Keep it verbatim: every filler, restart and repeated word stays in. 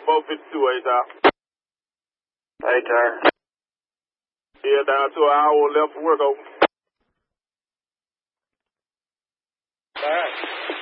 four fifty-two, A-Top. Hey, turn. Yeah, down to an hour left for work, over. All right.